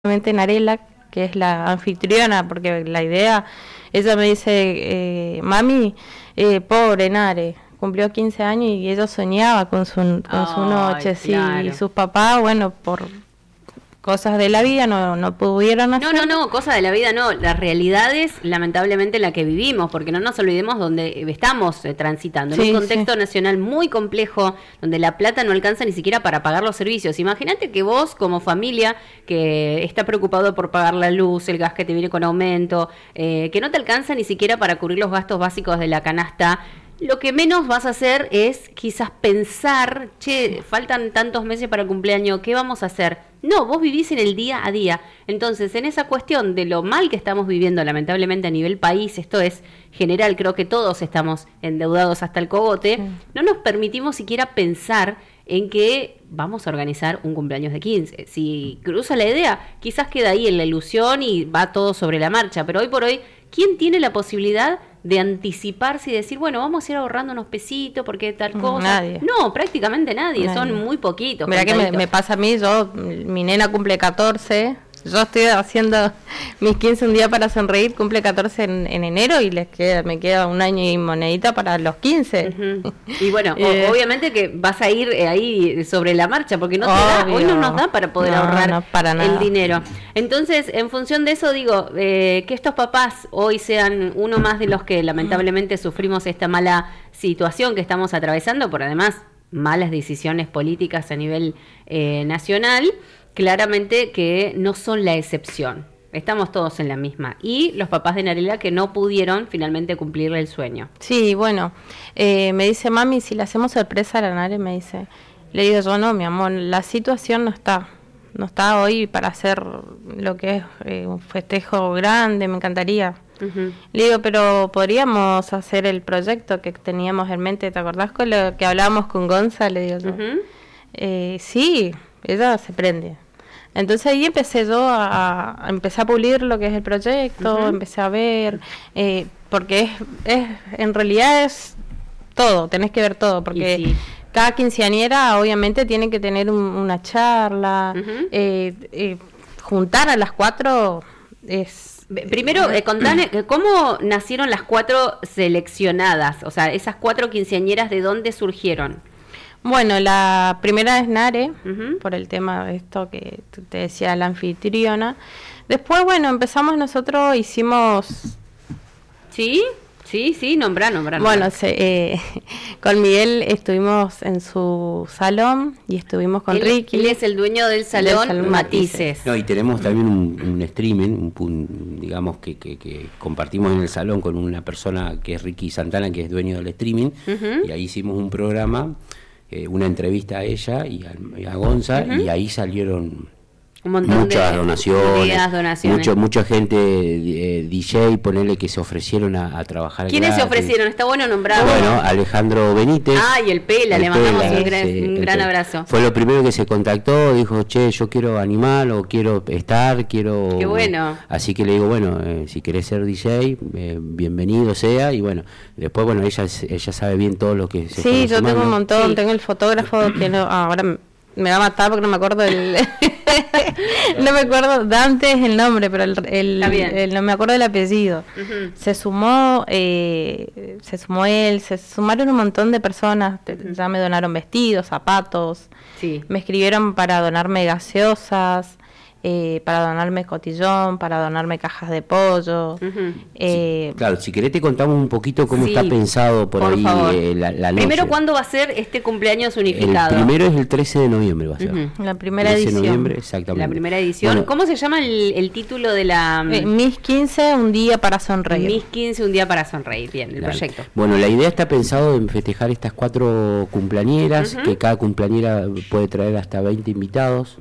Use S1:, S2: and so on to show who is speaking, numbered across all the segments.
S1: Narela, que es la anfitriona, porque la idea, ella me dice, mami, pobre Nare, cumplió 15 años y ella soñaba con su noche, sí,
S2: claro.
S1: y sus papás, bueno, por cosas de la vida no pudieron hacer.
S2: No, cosas de la vida no, las realidades lamentablemente en la que vivimos, porque no nos olvidemos donde estamos transitando, en un contexto nacional muy complejo, donde la plata no alcanza ni siquiera para pagar los servicios. Imagínate que vos como familia que está preocupado por pagar la luz, el gas que te viene con aumento, que no te alcanza ni siquiera para cubrir los gastos básicos de la canasta. Lo que menos vas a hacer es quizás pensar, che, faltan tantos meses para el cumpleaños, ¿qué vamos a hacer? No, vos vivís en el día a día. Entonces, en esa cuestión de lo mal que estamos viviendo, lamentablemente a nivel país, esto es general, creo que todos estamos endeudados hasta el cogote, no nos permitimos siquiera pensar en que vamos a organizar un cumpleaños de 15. Si cruza la idea, quizás queda ahí en la ilusión y va todo sobre la marcha, pero hoy por hoy, ¿quién tiene la posibilidad de anticiparse y decir, bueno, vamos a ir ahorrando unos pesitos porque tal cosa?
S1: Nadie.
S2: No, prácticamente nadie. Son muy poquitos.
S1: Mirá que me pasa a mí, mi nena cumple 14, yo estoy haciendo mis 15 un día para sonreír, cumple 14 en enero y me queda un año y monedita para los 15.
S2: Y bueno, obviamente que vas a ir ahí sobre la marcha, porque no te da, hoy no nos da para poder ahorrar el dinero. Entonces, en función de eso digo, que estos papás hoy sean uno más de los que lamentablemente sufrimos esta mala situación que estamos atravesando, por además malas decisiones políticas a nivel nacional, claramente que no son la excepción. Estamos todos en la misma. Y los papás de Narela que no pudieron finalmente cumplirle el sueño.
S1: Sí, bueno, me dice, mami, si le hacemos sorpresa a la Nare, me dice. Le digo yo, no, mi amor, la situación no está hoy para hacer lo que es un festejo grande, me encantaría. Le digo, pero podríamos hacer el proyecto que teníamos en mente, ¿te acordás con lo que hablábamos con Gonza? Le digo yo. Sí, ella se prende. Entonces ahí empecé yo empecé a pulir lo que es el proyecto, empecé a ver, porque es en realidad es todo, tenés que ver todo, porque cada quinceañera obviamente tiene que tener una charla, juntar a las 4 es...
S2: Primero, contame, ¿cómo nacieron las 4 seleccionadas? O sea, esas 4 quinceañeras, ¿de dónde surgieron?
S1: Bueno, la primera es Nare, por el tema de esto que te decía la anfitriona. Después, bueno, empezamos nosotros, hicimos...
S2: Sí, nombrá.
S1: Bueno, con Miguel estuvimos en su salón y estuvimos con Ricky.
S2: Él es el dueño del salón Matices.
S3: No, y tenemos también un streaming, digamos que compartimos en el salón con una persona que es Ricky Santana, que es dueño del streaming, y ahí hicimos un programa, una entrevista a ella y a Gonza, y ahí salieron
S2: un montón
S3: muchas
S2: de
S3: donaciones. Mucha gente, DJ, ponele, que se ofrecieron a trabajar.
S2: ¿Quiénes se ofrecieron? Está bueno nombrarlo.
S3: Bueno, Alejandro Benítez.
S2: Y el Pela, le mandamos un gran abrazo.
S3: Fue lo primero que se contactó, dijo, che, yo quiero animar o quiero estar, quiero...
S2: Qué bueno.
S3: Así que le digo, bueno, si querés ser DJ, bienvenido sea, y bueno, después, bueno, ella sabe bien todo lo que se...
S1: Sí, yo tengo un montón, tengo el fotógrafo que ahora me va a matar porque no me acuerdo no me acuerdo, Dante es el nombre, pero no me acuerdo del apellido. Se sumó él, se sumaron un montón de personas, ya me donaron vestidos, zapatos, me escribieron para donarme gaseosas, para donarme cotillón, para donarme cajas de pollo.
S3: Claro, si querés te contamos un poquito cómo está pensado por ahí la noche.
S2: Primero, ¿cuándo va a ser este cumpleaños unificado?
S3: El primero es el 13 de noviembre, va a ser.
S1: La primera edición.
S3: 13 de noviembre, exactamente.
S2: La primera edición. Bueno, ¿cómo se llama el título de la...?
S1: Mis 15, un día para sonreír.
S2: Mis 15, un día para sonreír. Bien, el proyecto.
S3: Bueno, la idea está pensado en festejar estas 4 cumpleañeras, que cada cumpleañera puede traer hasta 20 invitados.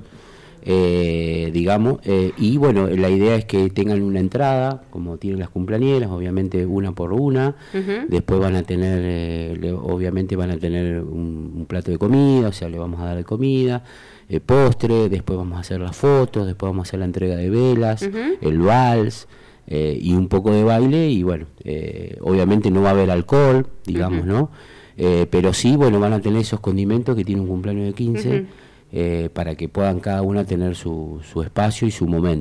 S3: Digamos, y bueno, la idea es que tengan una entrada, como tienen las cumpleañeras, obviamente una por una, después van a tener, obviamente van a tener un plato de comida, o sea, le vamos a dar de comida, postre, después vamos a hacer las fotos, después vamos a hacer la entrega de velas, el vals, y un poco de baile, y bueno, obviamente no va a haber alcohol, digamos, ¿no? Pero sí, bueno, van a tener esos condimentos que tiene un cumpleaños de 15, para que puedan cada una tener su espacio y su momento.